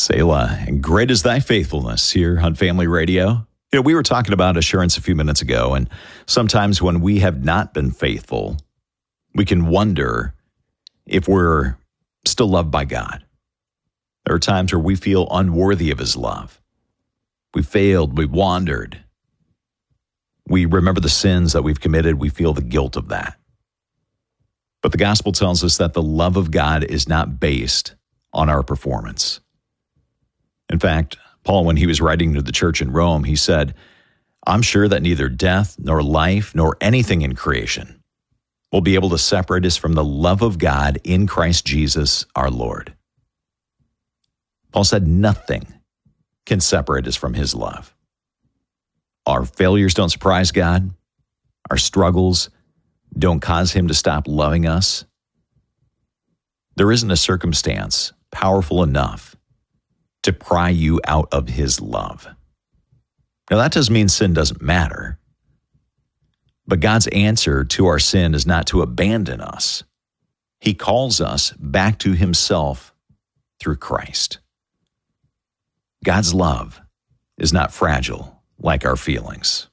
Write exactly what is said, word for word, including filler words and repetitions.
Selah, and great is thy faithfulness here on Family Radio. You know, we were talking about assurance a few minutes ago, and sometimes when we have not been faithful, we can wonder if we're still loved by God. There are times where we feel unworthy of his love. We failed, we wandered. We remember the sins that we've committed, we feel the guilt of that. But the gospel tells us that the love of God is not based on our performance. In fact, Paul, when he was writing to the church in Rome, he said, I'm sure that neither death, nor life, nor anything in creation will be able to separate us from the love of God in Christ Jesus our Lord. Paul said nothing can separate us from his love. Our failures don't surprise God. Our struggles don't cause him to stop loving us. There isn't a circumstance powerful enough to pry you out of his love. Now, that doesn't mean sin doesn't matter. But God's answer to our sin is not to abandon us. He calls us back to himself through Christ. God's love is not fragile like our feelings.